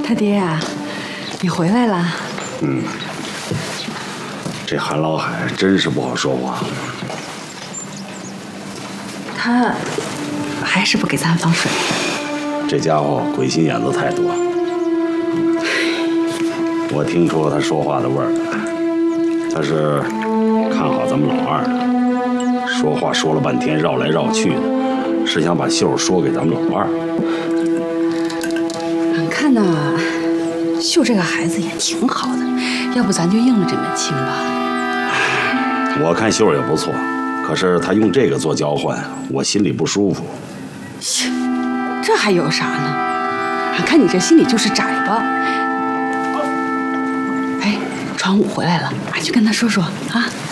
他爹呀，你回来了。 嗯，这韩老海真是不好说话。 他还是不给咱放水。 这家伙鬼心眼子太多。我听出他说话的味儿来，他是看好咱们老二的，说话说了半天绕来绕去的，是想把秀说给咱们老二。 俺看呐，秀这个孩子也挺好的，要不咱就应了这门亲吧。 我看秀也不错，可是他用这个做交换，我心里不舒服。 这还有啥呢？俺看你这心里就是窄吧。哎，传武回来了，俺去跟他说说啊。